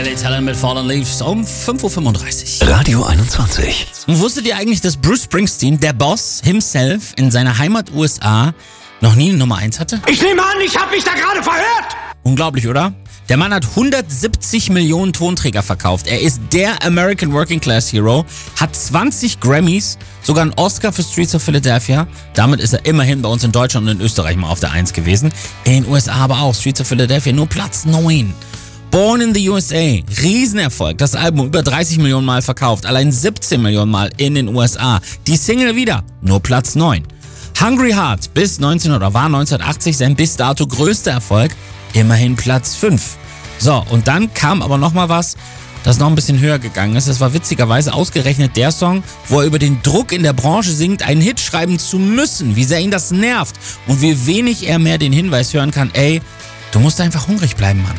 Talent mit Fallen Leaves um 5.35 Uhr. Radio 21. Und wusstet ihr eigentlich, dass Bruce Springsteen, der Boss himself, in seiner Heimat USA noch nie eine Nummer 1 hatte? Ich nehme an, ich habe mich da gerade verhört. Unglaublich, oder? Der Mann hat 170 Millionen Tonträger verkauft. Er ist der American Working Class Hero, hat 20 Grammys, sogar einen Oscar für Streets of Philadelphia. Damit ist er immerhin bei uns in Deutschland und in Österreich mal auf der 1 gewesen. In den USA aber auch. Streets of Philadelphia nur Platz 9. Born in the USA, Riesenerfolg. Das Album über 30 Millionen Mal verkauft, allein 17 Millionen Mal in den USA. Die Single wieder, nur Platz 9. Hungry Heart war 1980 sein bis dato größter Erfolg, immerhin Platz 5. So, und dann kam aber nochmal was, das noch ein bisschen höher gegangen ist. Das war witzigerweise ausgerechnet der Song, wo er über den Druck in der Branche singt, einen Hit schreiben zu müssen, wie sehr ihn das nervt und wie wenig er mehr den Hinweis hören kann, ey, du musst einfach hungrig bleiben, Mann.